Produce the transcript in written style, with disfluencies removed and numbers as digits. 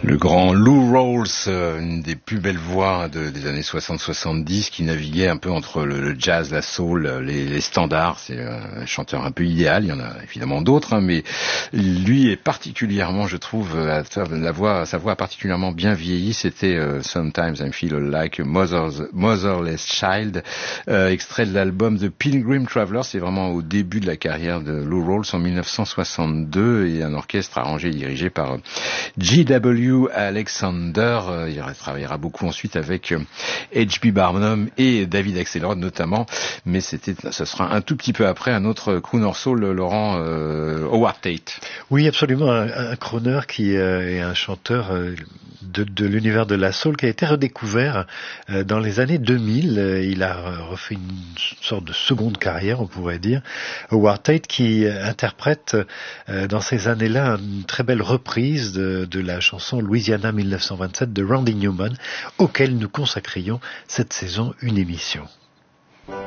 Le grand Lou Rawls, une des plus belles voix des années 60-70, qui naviguait un peu entre le jazz, la soul, les standards. C'est un chanteur un peu idéal. Il y en a évidemment d'autres, mais lui est particulièrement, je trouve, sa voix a particulièrement bien vieilli. C'était Sometimes I Feel Like a Motherless Child, extrait de l'album The Pilgrim Traveler. C'est vraiment au début de la carrière de Lou Rawls en 1962, et un orchestre arrangé et dirigé par G.W. Alexander. Il travaillera beaucoup ensuite avec H.B. Barnum et David Axelrod notamment, mais ce sera un tout petit peu après un autre crooner soul, Laurent, Howard Tate. Oui, absolument, un crooner qui est un chanteur de l'univers de la soul qui a été redécouvert dans les années 2000. Il a refait une sorte de seconde carrière, on pourrait dire. Howard Tate qui interprète dans ces années-là une très belle reprise de la chanson Louisiana 1927 de Randy Newman, auquel nous consacrions cette saison une émission.